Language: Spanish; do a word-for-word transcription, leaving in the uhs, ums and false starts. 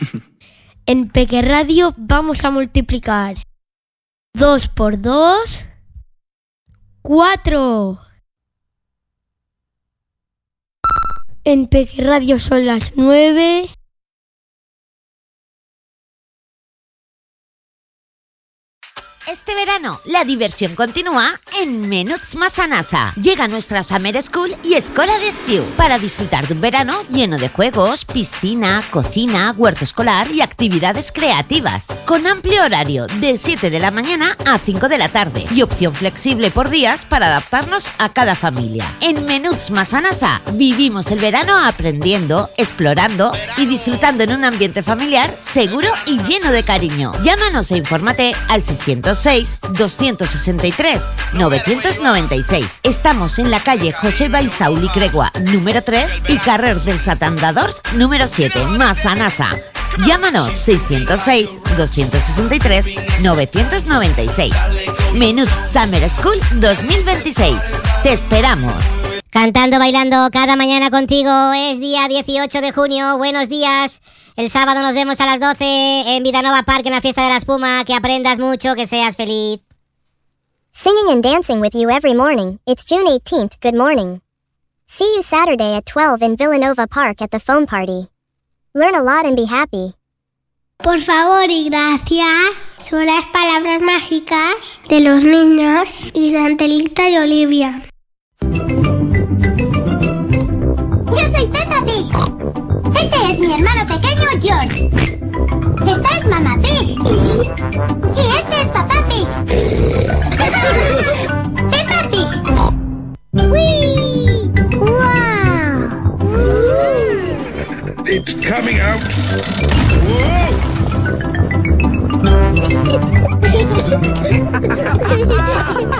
En Peque Radio vamos a multiplicar dos por dos, cuatro. En Peque Radio son las nueve. Este verano, la diversión continúa en Menuts Massanassa. Llega nuestra Summer School y Escola d'Estiu para disfrutar de un verano lleno de juegos, piscina, cocina, huerto escolar y actividades creativas. Con amplio horario de siete de la mañana a cinco de la tarde y opción flexible por días para adaptarnos a cada familia. En Menuts Massanassa vivimos el verano aprendiendo, explorando y disfrutando en un ambiente familiar seguro y lleno de cariño. Llámanos e infórmate al seiscientos seis, doscientos sesenta y tres, novecientos noventa y seis. Estamos en la calle José Baisauli Cregua, número tres y Carrer dels Atandadors, número siete, Massanassa. Llámanos seiscientos seis, doscientos sesenta y tres, novecientos noventa y seis. Menuts Summer School dos mil veintiséis. Te esperamos. Cantando, bailando cada mañana contigo. Es día dieciocho de junio. Buenos días. El sábado nos vemos a las doce en Vidanova Park en la fiesta de la espuma. Que aprendas mucho, que seas feliz. Singing and dancing with you every morning. It's June eighteenth. Good morning. See you Saturday at twelve in Villanova Park at the foam party. Learn a lot and be happy. Por favor y gracias son las palabras mágicas de los niños y de Angelita y Olivia. Yo soy Peppa Pig. Este es mi hermano pequeño George. Esta es Mamá Pig. Y este es Papá Pig. Peppa Pig. ¡Wii! ¡Wow! It's coming out. Whoa!